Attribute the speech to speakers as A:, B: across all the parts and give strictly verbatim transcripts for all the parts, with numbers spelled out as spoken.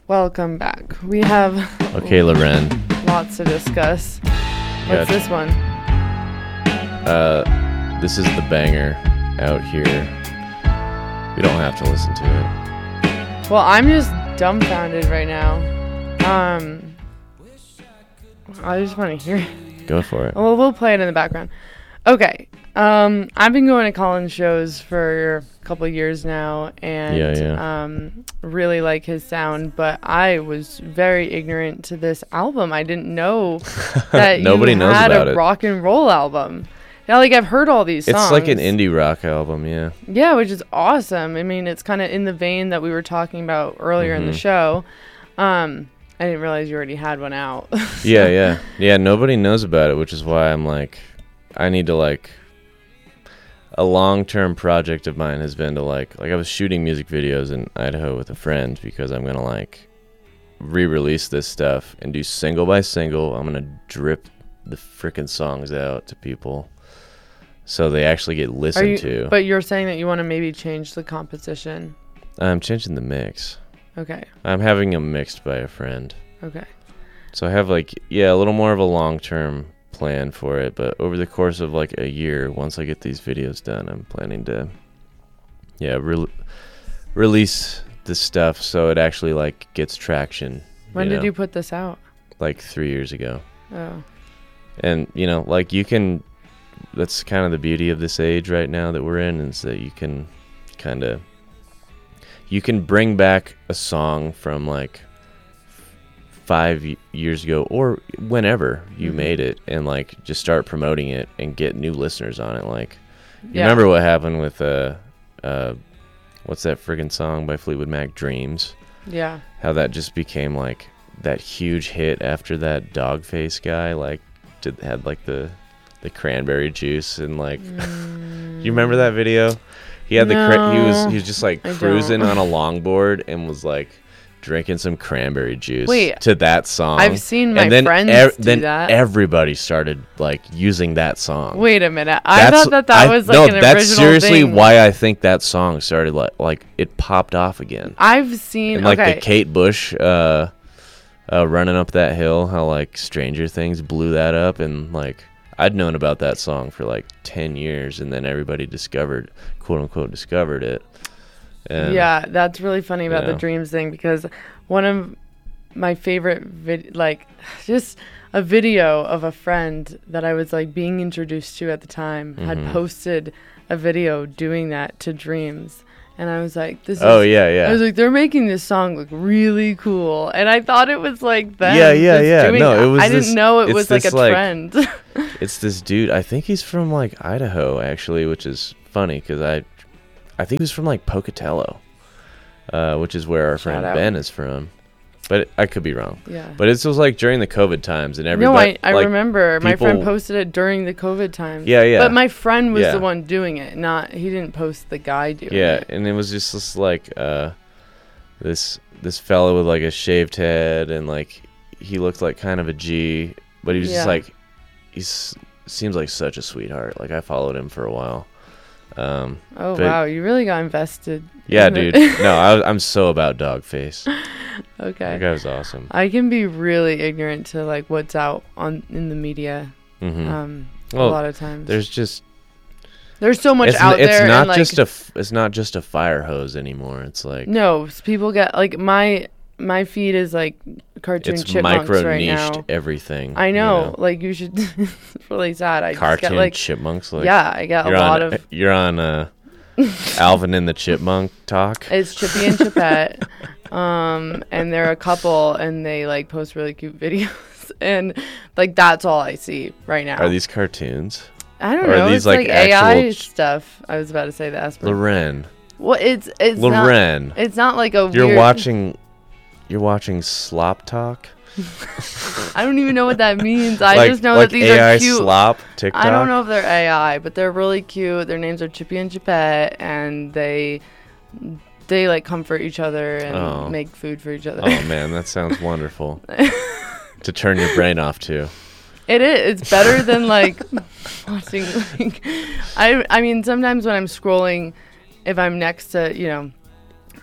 A: Welcome back. We have
B: Okay, Loren.
A: lots to discuss. What's
B: Gotcha.
A: this one?
B: Uh, this is the banger out here. We don't have to listen to it.
A: Well, I'm just dumbfounded right now. Um, I just want to hear it.
B: Go for it.
A: Well, we'll play it in the background. Okay. Um, I've been going to Colin's shows for a couple of years now, and
B: Yeah, yeah.
A: um, really like his sound. But I was very ignorant to this album. I didn't know that
B: Nobody
A: you
B: knows
A: had
B: about
A: a
B: it.
A: rock and roll album. Yeah, like I've heard all these songs.
B: It's like an indie rock album, yeah.
A: Yeah, which is awesome. I mean, it's kind of in the vein that we were talking about earlier in the
B: Mhm.
A: show. Um, I didn't realize you already had one out.
B: Yeah, yeah. Yeah, nobody knows about it, which is why I'm like, I need to like, a long-term project of mine has been to like, like I was shooting music videos in Idaho with a friend because I'm going to like re-release this stuff and do single by single. I'm going to drip the freaking songs out to people so they actually get
A: Are
B: listened
A: you,
B: to.
A: But you're saying that you want to maybe change the composition.
B: I'm changing the mix.
A: Okay.
B: I'm having them mixed by a friend.
A: Okay.
B: So I have like, yeah, a little more of a long-term plan for it, but over the course of like a year, once I get these videos done, I'm planning to, yeah, re- release this stuff so it actually like gets traction.
A: When
B: you
A: did
B: know,
A: you put this out?
B: Like three years ago.
A: Oh.
B: And, you know, like you can, that's kind of the beauty of this age right now that we're in, is that you can kind of, you can bring back a song from like five y- years ago or whenever you
A: Mhm.
B: made it and like just start promoting it and get new listeners on it. Like, you
A: Yeah.
B: remember what happened with, uh, uh, what's that friggin' song by Fleetwood Mac, Dreams?
A: Yeah.
B: How that just became like that huge hit after that Dogface guy, like, did, had like the, the cranberry juice and like,
A: Mm,
B: you remember that video? He had the cra- he was
A: No,
B: he was just like
A: I
B: cruising
A: don't.
B: on a longboard and was like drinking some cranberry juice
A: Wait,
B: to that song.
A: I've seen my
B: and then
A: friends
B: ev-
A: do
B: then
A: that.
B: everybody started like using that song.
A: Wait a minute. I
B: That's-
A: thought that that
B: I-
A: was like
B: no,
A: an
B: that's
A: original
B: seriously
A: thing.
B: why I think that song started like like it popped off again.
A: I've seen.
B: And like
A: okay.
B: the Kate Bush uh, uh, running up that hill, how like Stranger Things blew that up, and like I'd known about that song for like ten years, and then everybody discovered, quote unquote, discovered it. And
A: Yeah, that's really funny about the
B: Yeah.
A: dreams thing, because one of my favorite vid- like just a video of a friend that I was like being introduced to at the time had
B: Mhm.
A: posted a video doing that to Dreams, and I was like, this
B: Oh
A: is
B: yeah, yeah.
A: I was like, they're making this song look really cool, and I thought it was like them
B: Yeah, yeah,
A: just
B: yeah.
A: doing
B: No, it was
A: I
B: this-
A: didn't know it
B: it's
A: was like
B: this,
A: a
B: like-
A: trend.
B: It's this dude. I think he's from like Idaho, actually, which is funny because I, I think he's from like Pocatello, uh, which is where our
A: Shout
B: friend
A: out.
B: Ben is from. But I could be wrong.
A: Yeah.
B: But it was like during the COVID times, and
A: No,
B: everybody.
A: I, I
B: like,
A: remember my friend
B: people-
A: posted it during the COVID times.
B: Yeah, yeah.
A: But my friend was
B: Yeah.
A: the one doing it, not he didn't post the guy doing
B: Yeah,
A: it.
B: and it was just this like uh, this this fellow with like a shaved head, and like he looked like kind of a G, but he was
A: Yeah.
B: just like he's seems like such a sweetheart. Like I followed him for a while. Um,
A: Oh
B: but-
A: wow, you really got invested.
B: yeah,
A: in it.
B: dude. No, I, was- I'm so about Dogface. That
A: Okay.
B: guy was awesome.
A: I can be really ignorant to like what's out on in the media.
B: hmm
A: Um,
B: Well,
A: a lot of times.
B: There's just
A: There's so much
B: it's,
A: out
B: it's
A: there.
B: not
A: and, like,
B: just a f- it's not just a fire hose anymore. It's like
A: no. s- People get like my my feed is like cartoon
B: it's
A: chipmunks
B: micro
A: right
B: niched
A: now.
B: everything.
A: I
B: you
A: know, like you should. It's really sad. I just
B: Cartoon
A: get like
B: chipmunks. Like,
A: yeah, I got a
B: you're
A: lot
B: on,
A: of.
B: You're on uh, Alvin and the Chipmunk talk.
A: It's Chippy and Chippette, um, and they're a couple, and they like post really cute videos, and like that's all I see right now.
B: Are these cartoons?
A: I don't
B: or are
A: know.
B: these,
A: It's like,
B: like,
A: A I
B: actual ch-
A: stuff. I was about to say the Asper.
B: Loren.
A: Well, it's it's not.
B: Loren.
A: It's not like a
B: You're
A: weird.
B: watching. You're watching Slop Talk.
A: I don't even know what that means. I
B: like,
A: just know
B: like
A: that these
B: A I
A: are cute.
B: Slop TikTok.
A: I don't know if they're A I, but they're really cute. Their names are Chippy and Chippette, and they they like comfort each other and
B: Oh.
A: make food for each other.
B: Oh man, that sounds wonderful. To turn your brain off to.
A: It is. It's better than like watching. Like, I I mean, sometimes when I'm scrolling, if I'm next to you know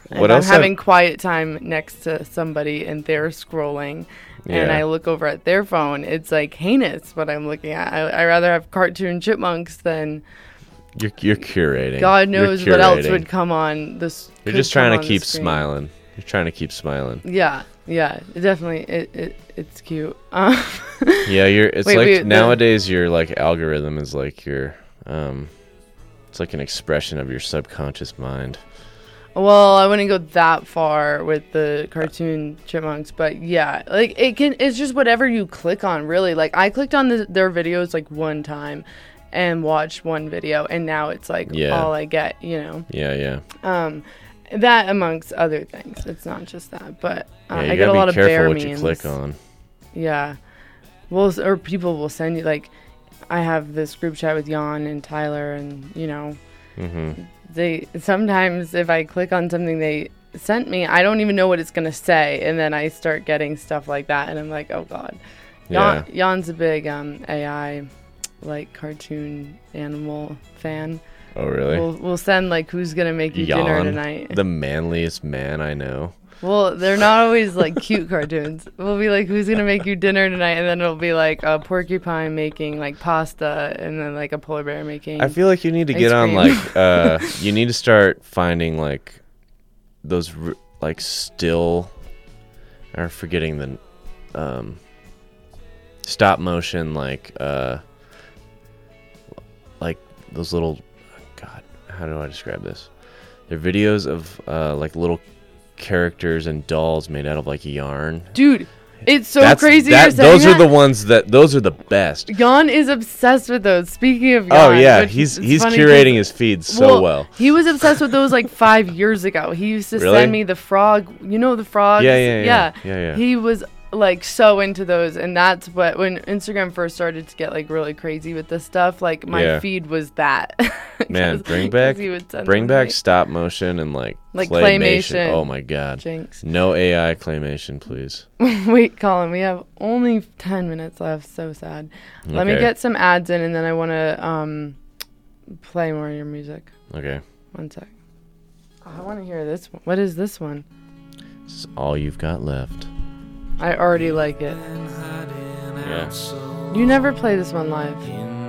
B: What
A: if
B: else
A: I'm having
B: I've-
A: quiet time next to somebody and they're scrolling and
B: Yeah.
A: I look over at their phone, it's like heinous what I'm looking at. I, I rather have cartoon chipmunks than
B: You're you're curating.
A: God
B: You're
A: knows what else
B: curating.
A: would come on this.
B: You're
A: could
B: just
A: come
B: trying
A: on
B: to
A: the
B: keep
A: screen.
B: smiling. You're trying to keep smiling.
A: Yeah, yeah, it definitely. It, it it's cute. Um,
B: Yeah, you're. It's
A: Wait,
B: like
A: wait, the-
B: nowadays your like algorithm is like your um, it's like an expression of your subconscious mind.
A: Well, I wouldn't go that far with the cartoon chipmunks, but yeah, like it can. It's just whatever you click on, really. Like I clicked on the, their videos like one time, and watched one video, and now it's like
B: Yeah.
A: all I get. You know,
B: Yeah, yeah.
A: um, that amongst other things. It's not just that, but uh,
B: Yeah, you
A: I get
B: gotta
A: a lot
B: be
A: of bear
B: careful what you
A: memes.
B: click on.
A: Yeah, well, s- or people will send you like. I have this group chat with Jan and Tyler, and you know.
B: Mm-hmm.
A: They sometimes if I click on something they sent me, I don't even know what it's gonna say, and then I start getting stuff like that, and I'm like, oh god.
B: Yeah.
A: Jan, Jan's a big um, A I, like cartoon animal fan.
B: Oh, really?
A: We'll we'll send like who's gonna make you dinner
B: Jan,
A: tonight.
B: the manliest man I know.
A: Well, they're not always like cute cartoons. We'll be like, who's gonna make you dinner tonight, and then it'll be like a porcupine making like pasta, and then like a polar bear making.
B: I feel like you need to
A: Ice
B: get on
A: cream.
B: like uh you need to start finding like those r- like still or forgetting the um stop motion like uh like those little god how do I describe this? They're videos of uh like little characters and dolls made out of like yarn.
A: Dude, it's so
B: That's-
A: crazy.
B: that-
A: you're saying
B: those are
A: that.
B: the ones that those are the best.
A: Jan is obsessed with those. Speaking of Jan,
B: Oh yeah,
A: which
B: he's
A: is
B: he's
A: funny
B: curating
A: 'cause-
B: his feed so well.
A: He was obsessed with those like five years ago. He used to
B: Really?
A: send me the frog. You know the frogs?
B: Yeah, yeah, yeah, yeah, yeah.
A: He was like so into those, and that's what when Instagram first started to get like really crazy with this stuff. Like my
B: Yeah.
A: feed was that.
B: Man,
A: 'Cause-
B: bring
A: 'cause
B: back
A: he would send
B: bring
A: them to
B: back
A: me.
B: stop motion and like,
A: Like
B: claymation.
A: claymation.
B: Oh my god.
A: Jinx.
B: No A I claymation, please.
A: Wait, Colin, we have only ten minutes left. So sad. Let me
B: Okay.
A: get some ads in, and then I want to um play more of your music.
B: Okay.
A: One sec. Oh, I want to hear this one. What is this one?
B: This is all you've got left.
A: I already like it.
B: Yeah.
A: You never play this one live.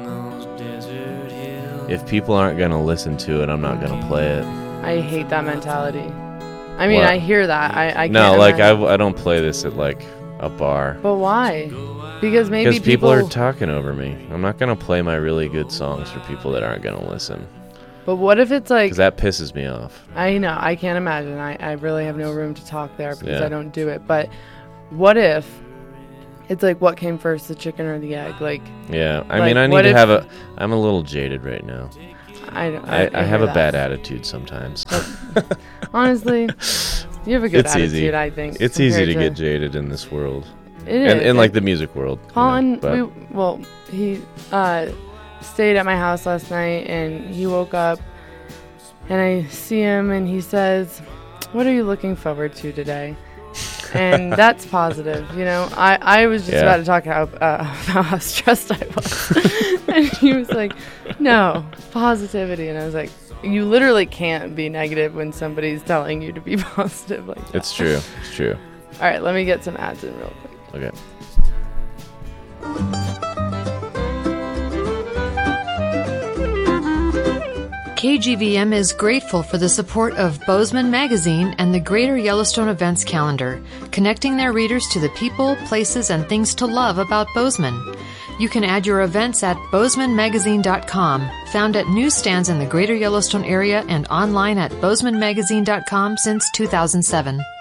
B: If people aren't gonna listen to it, I'm not gonna play it.
A: I hate that mentality. I mean,
B: What?
A: I hear that. I, I can't
B: No, like I,
A: imagine.
B: w- I don't play this at like a bar.
A: But why? Because maybe
B: Because people,
A: people.
B: are talking over me. I'm not gonna play my really good songs for people that aren't gonna listen.
A: but what if it's like?
B: Because that pisses me off.
A: I know. I can't imagine. I, I really have no room to talk there because
B: Yeah.
A: I don't do it. But what if it's like what came first, the chicken or the egg? Like
B: Yeah. I
A: Like,
B: mean, I need
A: what
B: to
A: if-
B: have a. I'm a little jaded right now.
A: I don't.
B: I, I, have
A: hear
B: a bad
A: that.
B: attitude sometimes.
A: Honestly, you have a good
B: It's
A: attitude.
B: easy.
A: I think
B: It's easy to
A: compared
B: get jaded in this world.
A: It
B: And
A: is.
B: in like
A: It-
B: the music world. you know,
A: Colin,
B: but-
A: we, well, he uh, stayed at my house last night, and he woke up, and I see him, and he says, "What are you looking forward to today?" And that's positive, you know. I, I was just
B: Yeah.
A: about to talk how, uh, about how stressed I was, and he was like, "No, positivity," and I was like, "You literally can't be negative when somebody's telling you to be positive like that."
B: It's true. It's true.
A: All right, let me get some ads in real quick.
B: Okay.
C: K G V M is grateful for the support of Bozeman Magazine and the Greater Yellowstone Events Calendar, connecting their readers to the people, places, and things to love about Bozeman. You can add your events at bozeman magazine dot com, found at newsstands in the Greater Yellowstone area and online at bozeman magazine dot com since two thousand seven.